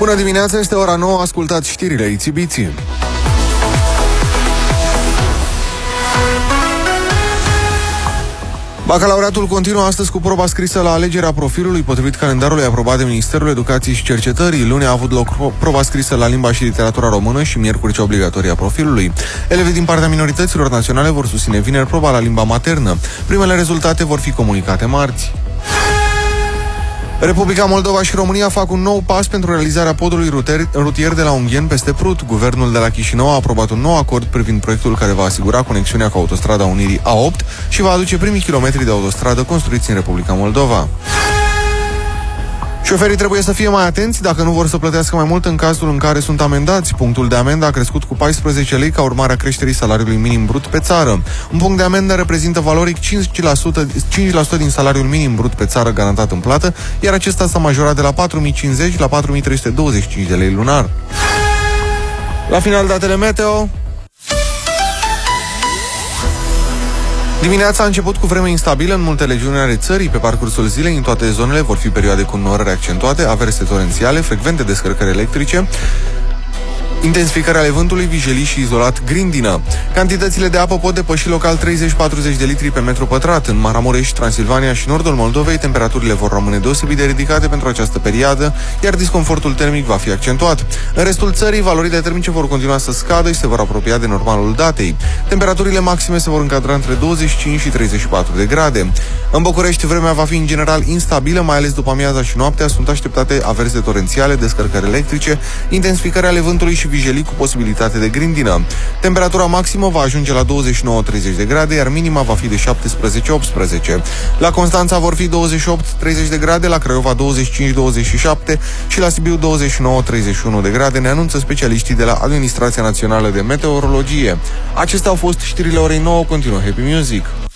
Bună dimineața, este ora 9, ascultați știrile Itibiții. Bacalaureatul continuă astăzi cu proba scrisă la alegerea profilului. Potrivit calendarului aprobat de Ministerul Educației și Cercetării, luni a avut loc proba scrisă la limba și literatura română și miercuri cea obligatorie a profilului. Elevii din partea minorităților naționale vor susține vineri proba la limba maternă. Primele rezultate vor fi comunicate marți. Republica Moldova și România fac un nou pas pentru realizarea podului rutier de la Ungheni peste Prut. Guvernul de la Chișinău a aprobat un nou acord privind proiectul care va asigura conexiunea cu autostrada Unirii A8 și va aduce primii kilometri de autostradă construiți în Republica Moldova. Șoferii trebuie să fie mai atenți dacă nu vor să plătească mai mult în cazul în care sunt amendați. Punctul de amendă a crescut cu 14 lei ca urmare a creșterii salariului minim brut pe țară. Un punct de amendă reprezintă valoric 5% din salariul minim brut pe țară garantat în plată, iar acesta s-a majorat de la 4.050 la 4.325 de lei lunar. La final, datele meteo. Dimineața a început cu vreme instabilă în multe regiuni ale țării. Pe parcursul zilei, în toate zonele, vor fi perioade cu înnorări accentuate, averse torențiale, frecvente descărcări electrice, intensificarea ale vântului, vijelii și izolat grindină. Cantitățile de apă pot depăși local 30-40 de litri pe metru pătrat. În Maramureș, Transilvania și nordul Moldovei, temperaturile vor rămâne deosebit de ridicate pentru această perioadă, iar disconfortul termic va fi accentuat. În restul țării, valorile termice vor continua să scadă și se vor apropia de normalul datei. Temperaturile maxime se vor încadra între 25 și 34 de grade. În București, vremea va fi în general instabilă, mai ales după amiaza și noaptea. Sunt așteptate averse torențiale, descărcări electrice, intensificarea ale vântului și vijelii cu posibilitate de grindină. Temperatura maximă va ajunge la 29-30 de grade, iar minima va fi de 17-18. La Constanța vor fi 28-30 de grade, la Craiova 25-27 și la Sibiu 29-31 de grade, ne anunță specialiștii de la Administrația Națională de Meteorologie. Acestea au fost știrile orei 9, continuă Happy Music.